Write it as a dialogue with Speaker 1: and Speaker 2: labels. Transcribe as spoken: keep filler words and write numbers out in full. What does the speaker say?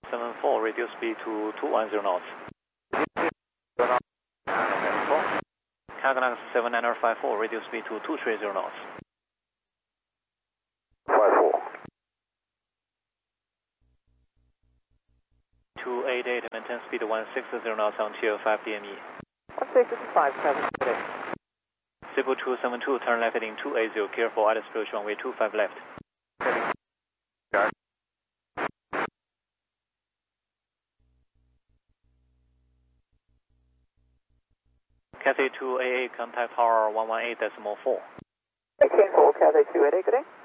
Speaker 1: seven four, reduce speed to two one zero knots. Cagnac seven nine five four, reduce speed to two three zero knots.
Speaker 2: five four.
Speaker 1: two eight eight, maintain speed one six zero knots until five D M E.
Speaker 3: one six five seven.
Speaker 1: Zippo two seven two, turn left heading two eight zero, careful, Alice approach runway two five left. Cathay two eight eight, contact tower one one eight decimal four.
Speaker 3: sixteen four, Cathay two eight eight, good day.